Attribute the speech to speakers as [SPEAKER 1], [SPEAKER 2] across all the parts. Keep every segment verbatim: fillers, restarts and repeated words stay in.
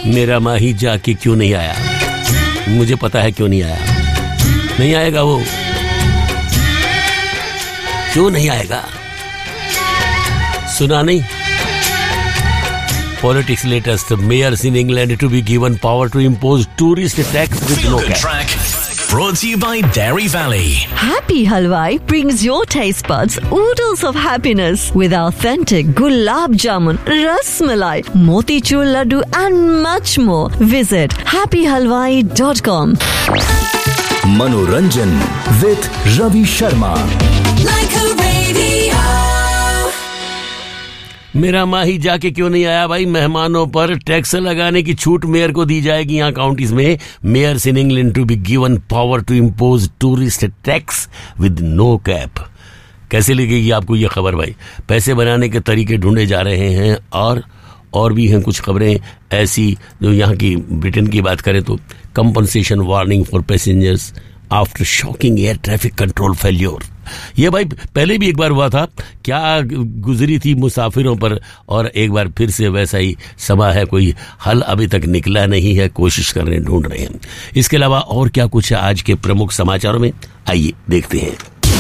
[SPEAKER 1] मेरा माही जाके क्यों नहीं आया? मुझे पता है क्यों नहीं आया। नहीं आएगा वो, क्यों नहीं आएगा? सुना नहीं? Politics latest, mayors in England to be given power to impose tourist tax with no cap.
[SPEAKER 2] Brought to you by Dairy Valley.
[SPEAKER 3] Happy Halwai brings your taste buds oodles of happiness with authentic gulab jamun, ras malai, motichur laddu and much more. Visit happy halwai dot com.
[SPEAKER 4] Manoranjan with Ravi Sharma.
[SPEAKER 5] Like a radio.
[SPEAKER 1] मेरा माही जाके क्यों नहीं आया भाई? मेहमानों पर tax लगाने की छूट मेयर को दी जाएगी यहाँ काउंटीज में। Myers in England to be given power to impose tourist tax with no cap. कैसे लगेगी आपको ये खबर भाई? पैसे बनाने के तरीके ढूंढे जा रहे हैं। और और भी हैं कुछ खबरें ऐसी जो यहाँ की, ब्रिटेन की बात करें तो compensation warning for passengers after shocking air traffic control failure. ये भाई पहले भी एक बार हुआ था, क्या गुजरी थी मुसाफिरों पर, और एक बार फिर से वैसा ही समा है। कोई हल अभी तक निकला नहीं है, कोशिश कर रहे हैं, ढूंढ रहे हैं। इसके अलावा और क्या कुछ है आज के प्रमुख समाचारों में, आइए देखते हैं।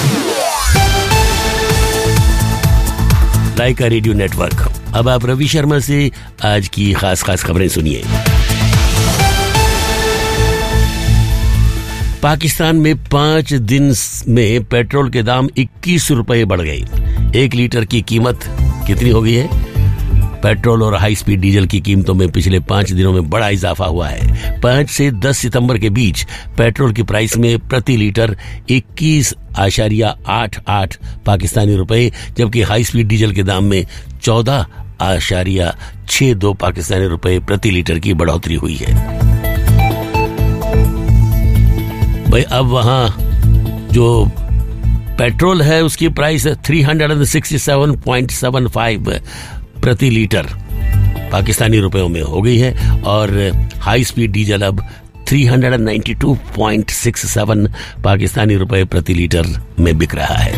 [SPEAKER 1] लाइका रेडियो नेटवर्क। अब आप रवि शर्मा से आज की खास खास खबरें सुनिए। पाकिस्तान में पांच दिन में पेट्रोल के दाम इक्कीस रुपए बढ़ गए। एक लीटर की कीमत कितनी हो गई है? पेट्रोल और हाई स्पीड डीजल की कीमतों में पिछले पांच दिनों में बड़ा इजाफा हुआ है। पांच से दस सितंबर के बीच पेट्रोल की प्राइस में प्रति लीटर इक्कीस आशारिया आठ आठ पाकिस्तानी रुपए, जबकि हाई स्पीड डीजल के दाम में चौदह आशारिया छह दो पाकिस्तानी रुपए प्रति लीटर की बढ़ोतरी हुई है। भाई अब वहां जो पेट्रोल है उसकी प्राइस तीन सौ सड़सठ पॉइंट सात पाँच प्रति लीटर पाकिस्तानी रुपयों में हो गई है, और हाई स्पीड डीजल अब तीन सौ बानवे पॉइंट छह सात पाकिस्तानी रुपए प्रति लीटर में बिक रहा है।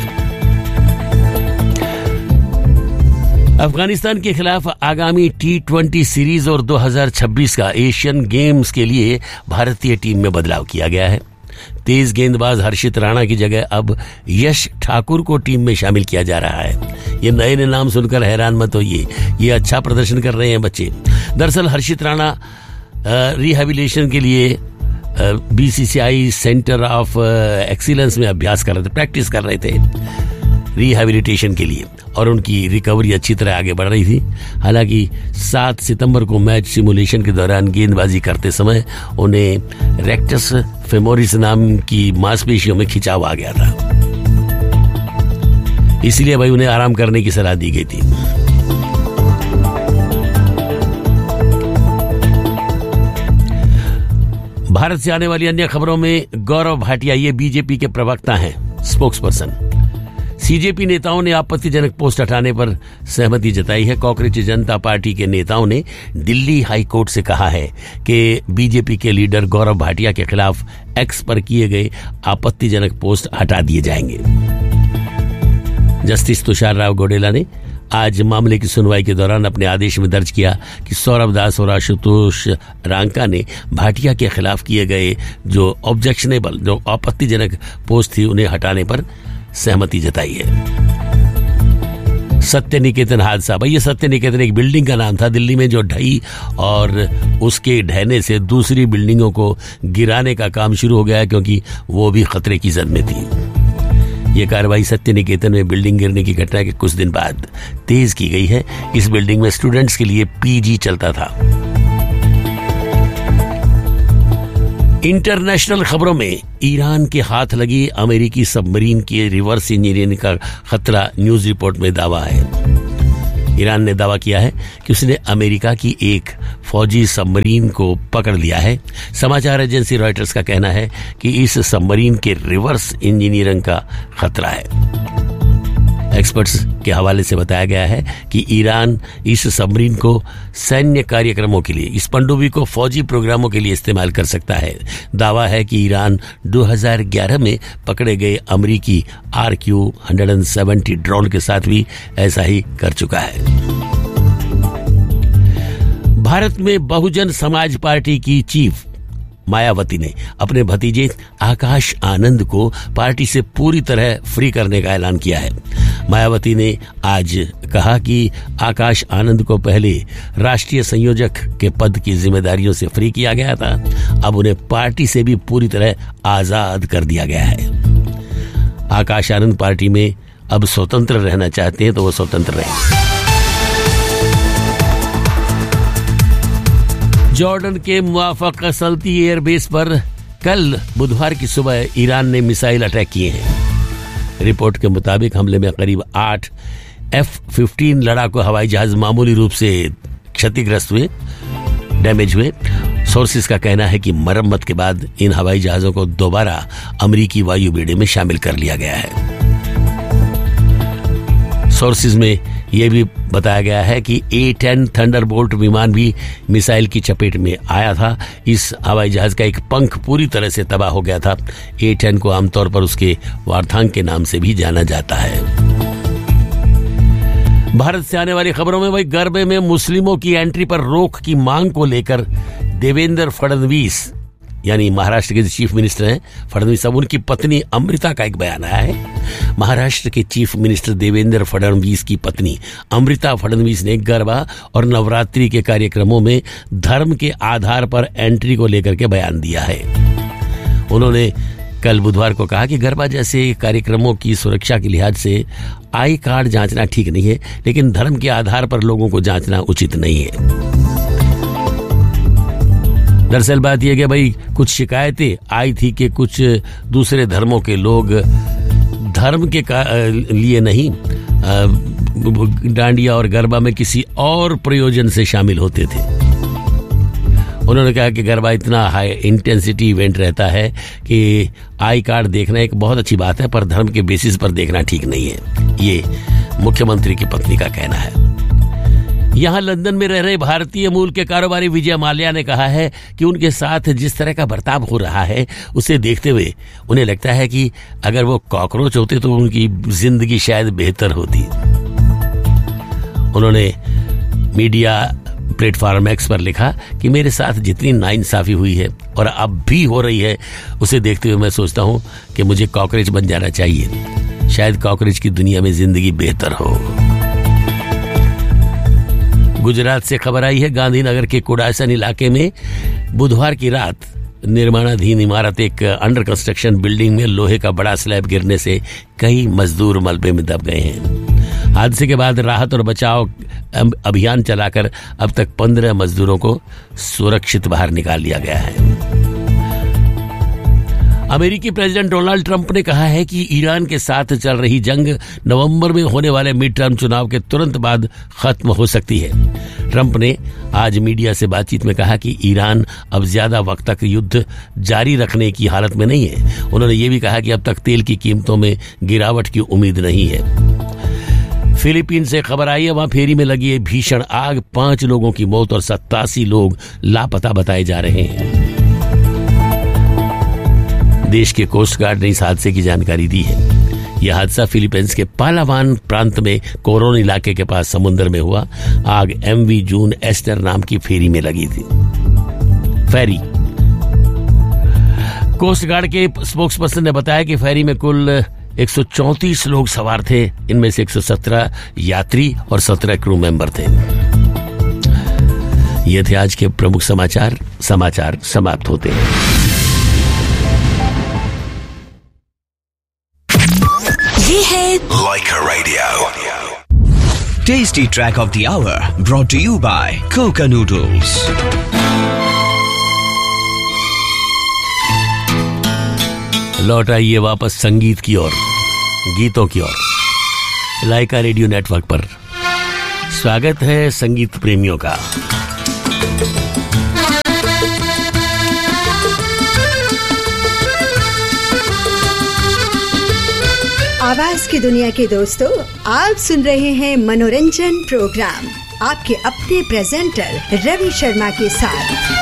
[SPEAKER 1] अफगानिस्तान के खिलाफ आगामी टी ट्वेंटी सीरीज और दो हज़ार छब्बीस का एशियन गेम्स के लिए भारतीय टीम में बदलाव किया गया है। तेज गेंदबाज हर्षित राणा की जगह अब यश ठाकुर को टीम में शामिल किया जा रहा है। ये नए नए नाम सुनकर हैरान मत होइए, ये अच्छा प्रदर्शन कर रहे हैं बच्चे। दरअसल हर्षित राणा रिहैबिलिटेशन के लिए बीसीसीआई सेंटर ऑफ एक्सीलेंस में अभ्यास कर रहे थे, प्रैक्टिस कर रहे थे रिहैबिलिटेशन के लिए, और उनकी रिकवरी अच्छी तरह आगे बढ़ रही थी। हालांकि सात सितंबर को मैच सिमुलेशन के दौरान गेंदबाजी करते समय उन्हें रेक्टस फेमोरिस नाम की मांसपेशियों में खिंचाव आ गया था, इसलिए भाई उन्हें आराम करने की सलाह दी गई थी। भारत से आने वाली अन्य खबरों में गौरव भाटिया, ये बीजेपी के प्रवक्ता हैं, स्पोक्स पर्सन। सीजेपी नेताओं ने आपत्तिजनक पोस्ट हटाने पर सहमति जताई है। कॉकरोच जनता पार्टी के नेताओं ने दिल्ली हाई कोर्ट से कहा है कि बीजेपी के लीडर गौरव भाटिया के खिलाफ एक्स पर किए गए आपत्तिजनक पोस्ट हटा दिए जाएंगे। जस्टिस तुषार राव गोडेला ने आज मामले की सुनवाई के दौरान अपने आदेश में दर्ज किया कि सौरभ दास और आशुतोष रांका ने भाटिया के खिलाफ किए गए जो ऑब्जेक्शनेबल, जो आपत्तिजनक पोस्ट थी, उन्हें हटाने पर सहमति जताई है। सत्य निकेतन हादसा, भाई ये सत्य निकेतन एक बिल्डिंग का नाम था दिल्ली में, जो ढही और उसके ढहने से दूसरी बिल्डिंगों को गिराने का काम शुरू हो गया, क्योंकि वो भी खतरे की जद में थी। ये कार्रवाई सत्य निकेतन में बिल्डिंग गिरने की घटना के कुछ दिन बाद तेज की गई है। इस बिल्डिंग में स्टूडेंट्स के लिए पीजी चलता था। इंटरनेशनल खबरों में ईरान के हाथ लगी अमेरिकी सबमरीन के रिवर्स इंजीनियरिंग का खतरा न्यूज रिपोर्ट में दावा है। ईरान ने दावा किया है कि उसने अमेरिका की एक फौजी सबमरीन को पकड़ लिया है। समाचार एजेंसी रॉयटर्स का कहना है कि इस सबमरीन के रिवर्स इंजीनियरिंग का खतरा है। एक्सपर्ट्स के हवाले से बताया गया है कि ईरान इस सबमरीन को सैन्य कार्यक्रमों के लिए, इस पनडुब्बी को फौजी प्रोग्रामों के लिए इस्तेमाल कर सकता है। दावा है कि ईरान दो हज़ार ग्यारह में पकड़े गए अमेरिकी आर क्यू एक सौ सत्तर ड्रोन के साथ भी ऐसा ही कर चुका है। भारत में बहुजन समाज पार्टी की चीफ मायावती ने अपने भतीजे आकाश आनंद को पार्टी से पूरी तरह फ्री करने का ऐलान किया है। मायावती ने आज कहा कि आकाश आनंद को पहले राष्ट्रीय संयोजक के पद की जिम्मेदारियों से फ्री किया गया था, अब उन्हें पार्टी से भी पूरी तरह आजाद कर दिया गया है। आकाश आनंद पार्टी में अब स्वतंत्र रहना चाहते हैं तो वो स्वतंत्र रहें। जॉर्डन के मुआफक सल्ती एयरबेस पर कल बुधवार की सुबह ईरान ने मिसाइल अटैक किए हैं। रिपोर्ट के मुताबिक हमले में करीब आठ एफ फिफ्टीन लड़ाकू हवाई जहाज मामूली रूप से क्षतिग्रस्त हुए, डैमेज हुए। सोर्सेज का कहना है कि मरम्मत के बाद इन हवाई जहाजों को दोबारा अमेरिकी वायु बेड़े में शामिल कर लिया गया है। सोर्सेज में यह भी बताया गया है कि ए टेन थंडरबोल्ट विमान भी मिसाइल की चपेट में आया था। इस हवाई जहाज का एक पंख पूरी तरह से तबाह हो गया था। ए टेन को आमतौर पर उसके वार्थांग के नाम से भी जाना जाता है। भारत से आने वाली खबरों में वही गरबे में मुस्लिमों की एंट्री पर रोक की मांग को लेकर देवेंद्र फडणवीस यानी महाराष्ट्र के चीफ मिनिस्टर हैं फडणवीस, अब उनकी पत्नी अमृता का एक बयान आया है। महाराष्ट्र के चीफ मिनिस्टर देवेंद्र फडणवीस की पत्नी अमृता फडणवीस ने गरबा और नवरात्रि के कार्यक्रमों में धर्म के आधार पर एंट्री को लेकर के बयान दिया है। उन्होंने कल बुधवार को कहा कि गरबा जैसे कार्यक्रमों की सुरक्षा के लिहाज से आई कार्ड जांचना ठीक नहीं है, लेकिन धर्म के आधार पर लोगों को जांचना उचित नहीं है। दरअसल बात यह कि भाई कुछ शिकायतें आई थी कि कुछ दूसरे धर्मों के लोग धर्म के लिए नहीं डांडिया और गरबा में किसी और प्रयोजन से शामिल होते थे। उन्होंने कहा कि गरबा इतना हाई इंटेंसिटी इवेंट रहता है कि आई कार्ड देखना एक बहुत अच्छी बात है, पर धर्म के बेसिस पर देखना ठीक नहीं है। ये मुख्यमंत्री की पत्नी का कहना है। यहाँ लंदन में रह रहे भारतीय मूल के कारोबारी विजय माल्या ने कहा है कि उनके साथ जिस तरह का बर्ताव हो रहा है उसे देखते हुए उन्हें लगता है कि अगर वो कॉकरोच होते तो उनकी जिंदगी शायद बेहतर होती। उन्होंने मीडिया प्लेटफॉर्म एक्स पर लिखा कि मेरे साथ जितनी नाइंसाफी हुई है और अब भी हो रही है, उसे देखते हुए मैं सोचता हूं कि मुझे कॉकरोच बन जाना चाहिए। शायद कॉकरोच की दुनिया में जिंदगी बेहतर हो। गुजरात से खबर आई है, गांधीनगर के कुडासन इलाके में बुधवार की रात निर्माणाधीन इमारत एक अंडर कंस्ट्रक्शन बिल्डिंग में लोहे का बड़ा स्लैब गिरने से कई मजदूर मलबे में दब गए हैं। हादसे के बाद राहत और बचाव अभियान चलाकर अब तक पंद्रह मजदूरों को सुरक्षित बाहर निकाल लिया गया है। अमेरिकी प्रेसिडेंट डोनाल्ड ट्रंप ने कहा है कि ईरान के साथ चल रही जंग नवंबर में होने वाले मिड टर्म चुनाव के तुरंत बाद खत्म हो सकती है। ट्रंप ने आज मीडिया से बातचीत में कहा कि ईरान अब ज्यादा वक्त तक युद्ध जारी रखने की हालत में नहीं है। उन्होंने ये भी कहा कि अब तक तेल की कीमतों में गिरावट की उम्मीद नहीं है। फिलीपीन से खबर आई है, वहां फेरी में लगी भीषण आग, पांच लोगों की मौत और सत्तासी लोग लापता बताए जा रहे हैं। देश के कोस्ट गार्ड ने इस हादसे की जानकारी दी है। यह हादसा फिलीपींस के पालावान प्रांत में कोरोन इलाके के पास समुद्र में हुआ। आग एमवी जून एस्टर नाम की फेरी में लगी थी। फेरी कोस्ट गार्ड के स्पोक्स पर्सन ने बताया कि फेरी में कुल एक सौ चौंतीस लोग सवार थे। इनमें से एक सौ सत्रह यात्री और सत्रह क्रू मेंबर थे। ये थे आज के प्रमुख समाचार। समाचार समाप्त होते हैं।
[SPEAKER 5] ये है
[SPEAKER 2] Leica Radio. Tasty track of the hour brought to you by Coca Noodles.
[SPEAKER 1] लौट आइए वापस संगीत की ओर, गीतों की ओर। लाइका रेडियो नेटवर्क पर स्वागत है संगीत प्रेमियों का।
[SPEAKER 6] आवाज की दुनिया के दोस्तों, आप सुन रहे हैं मनोरंजन प्रोग्राम आपके अपने प्रेजेंटर रवि शर्मा के साथ।